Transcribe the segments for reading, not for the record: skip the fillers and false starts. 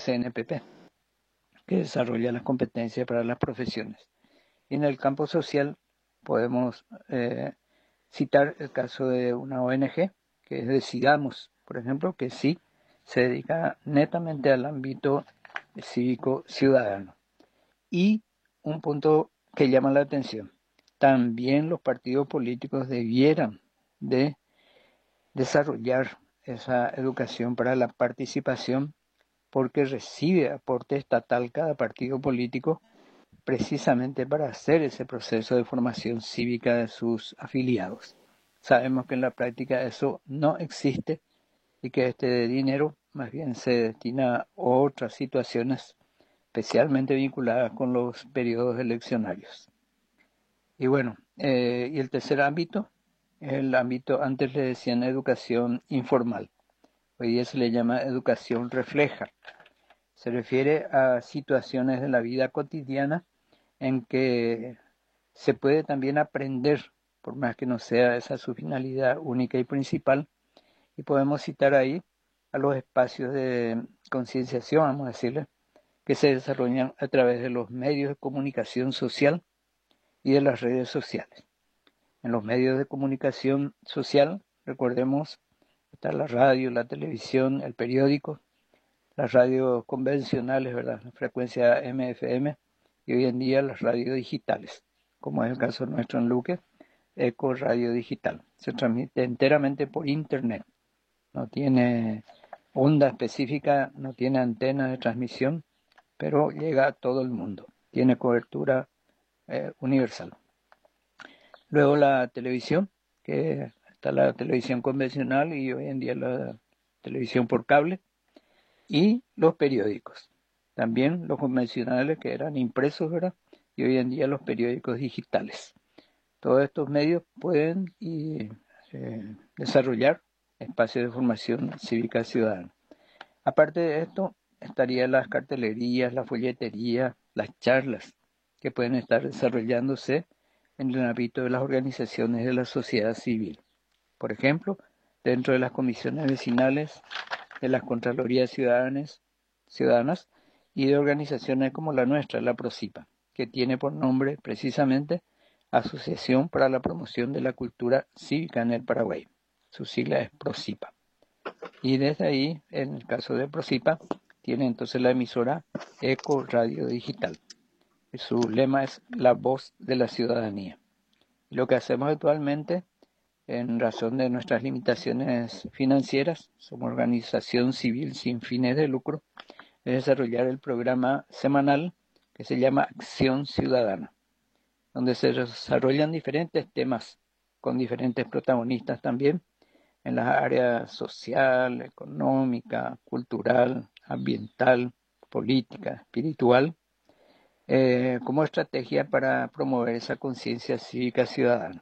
CNPP, que desarrolla las competencias para las profesiones. Y en el campo social podemos citar el caso de una ONG, que es Decidamos, por ejemplo, que sí se dedica netamente al ámbito cívico ciudadano. Y un punto que llama la atención, también los partidos políticos debieran de desarrollar esa educación para la participación, porque recibe aporte estatal cada partido político precisamente para hacer ese proceso de formación cívica de sus afiliados. Sabemos que en la práctica eso no existe y que este dinero más bien se destina a otras situaciones especialmente vinculadas con los periodos eleccionarios. Y bueno, y el tercer ámbito, el ámbito, antes le decían educación informal, hoy día se le llama educación refleja. Se refiere a situaciones de la vida cotidiana en que se puede también aprender, por más que no sea esa su finalidad única y principal, y podemos citar ahí a los espacios de concienciación, vamos a decirle, que se desarrollan a través de los medios de comunicación social y de las redes sociales. En los medios de comunicación social, recordemos, está la radio, la televisión, el periódico, las radios convencionales, ¿verdad? La frecuencia AM/FM, y hoy en día las radios digitales, como es el caso nuestro en Luque, Eco Radio Digital. Se transmite enteramente por internet. No tiene onda específica, no tiene antena de transmisión, pero llega a todo el mundo. Tiene cobertura universal. Luego la televisión, que está la televisión convencional y hoy en día la televisión por cable, y los periódicos. También los convencionales que eran impresos, ¿verdad? Y hoy en día los periódicos digitales. Todos estos medios pueden desarrollar espacios de formación cívica ciudadana. Aparte de esto, estarían las cartelerías, la folletería, las charlas que pueden estar desarrollándose en el ámbito de las organizaciones de la sociedad civil. Por ejemplo, dentro de las comisiones vecinales, de las Contralorías Ciudadanas y de organizaciones como la nuestra, la PROCIPA, que tiene por nombre precisamente Asociación para la Promoción de la Cultura Cívica en el Paraguay. Su sigla es PROCIPA. Y desde ahí, en el caso de PROCIPA, tiene entonces la emisora Eco Radio Digital. Su lema es la voz de la ciudadanía. Lo que hacemos actualmente, en razón de nuestras limitaciones financieras, somos organización civil sin fines de lucro, es desarrollar el programa semanal que se llama Acción Ciudadana, donde se desarrollan diferentes temas con diferentes protagonistas también en las áreas social, económica, cultural, ambiental, política, espiritual, como estrategia para promover esa conciencia cívica ciudadana.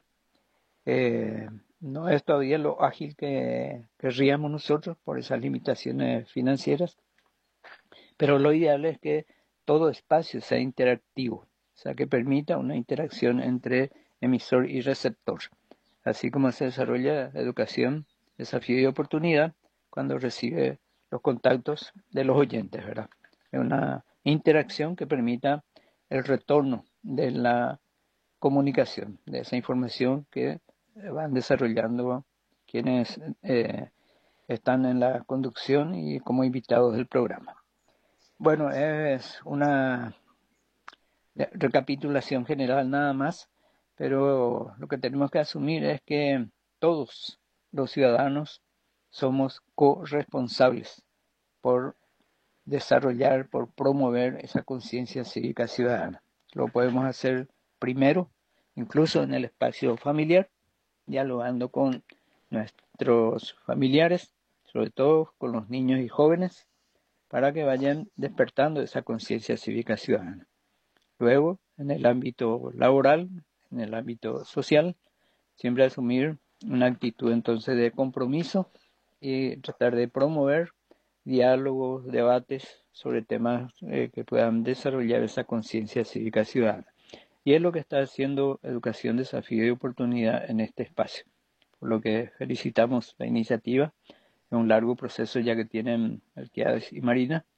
No es todavía lo ágil que querríamos nosotros por esas limitaciones financieras, pero lo ideal es que todo espacio sea interactivo, o sea, que permita una interacción entre emisor y receptor, así como se desarrolla educación, desafío y oportunidad cuando recibe los contactos de los oyentes, ¿verdad? Es una interacción que permita el retorno de la comunicación, de esa información que van desarrollando quienes están en la conducción y como invitados del programa. Bueno, es una recapitulación general nada más, pero lo que tenemos que asumir es que todos los ciudadanos somos corresponsables por desarrollar, por promover esa conciencia cívica ciudadana. Lo podemos hacer primero, incluso en el espacio familiar, dialogando con nuestros familiares, sobre todo con los niños y jóvenes, para que vayan despertando esa conciencia cívica ciudadana. Luego, en el ámbito laboral, en el ámbito social, siempre asumir una actitud entonces de compromiso y tratar de promover diálogos, debates sobre temas que puedan desarrollar esa conciencia cívica ciudadana. Y es lo que está haciendo Educación, Desafío y Oportunidad en este espacio. Por lo que felicitamos la iniciativa. Es un largo proceso ya que tienen Melquiades y Marina,